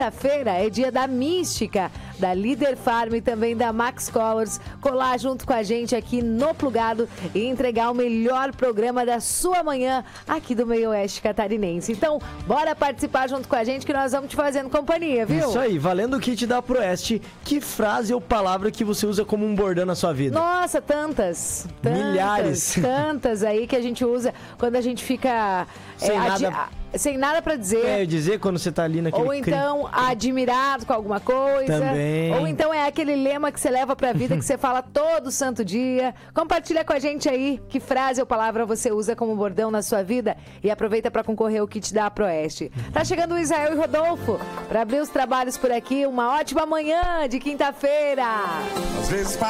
Quinta-feira é dia da Mística, da Líder Farm e também da Max Colors, colar junto com a gente aqui no Plugado e entregar o melhor programa da sua manhã aqui do Meio Oeste Catarinense. Então, bora participar junto com a gente que nós vamos te fazendo companhia, viu? Isso aí, valendo o kit da Proeste, que frase ou palavra que você usa como um bordão na sua vida? Nossa, tantas. Milhares. Tantas aí que a gente usa quando a gente fica sem nada pra dizer. Dizer quando você tá ali naquele... Ou então, admirado com alguma coisa. Também. Ou então é aquele lema que você leva pra vida, que você fala todo santo dia. Compartilha com a gente aí que frase ou palavra você usa como bordão na sua vida e aproveita pra concorrer ao kit da Proeste. Tá chegando o Israel e Rodolfo pra abrir os trabalhos por aqui. Uma ótima manhã de quinta-feira. Às vezes